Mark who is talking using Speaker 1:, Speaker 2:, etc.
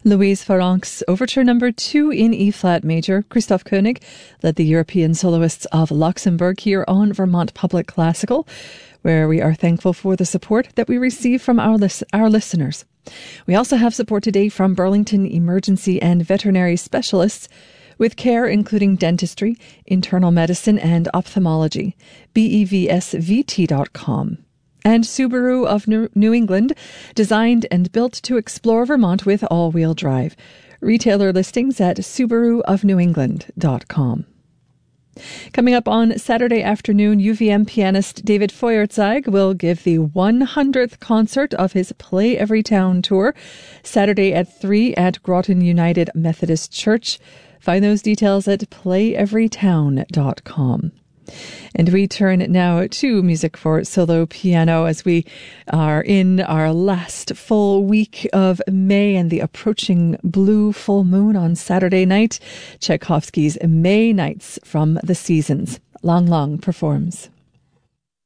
Speaker 1: Louise Farrenc's Overture No. 2 in E-flat major. Christoph Koenig led the European soloists of Luxembourg here on Vermont Public Classical, where we are thankful for the support that we receive from our listeners. We also have support today from Burlington Emergency and Veterinary Specialists, with care including dentistry, internal medicine, and ophthalmology. BEVSVT.com. And Subaru of New England, designed and built to explore Vermont with all-wheel drive. Retailer listings at subaruofnewengland.com. Coming up on Saturday afternoon, UVM pianist David Feuerzeig will give the 100th concert of his Play Every Town tour, Saturday at 3 at Groton United Methodist Church. Find those details at playeverytown.com. And we turn now to music for solo piano as we are in our last full week of May and the approaching blue full moon on Saturday night. Tchaikovsky's May Nights from the Seasons. Lang Lang performs.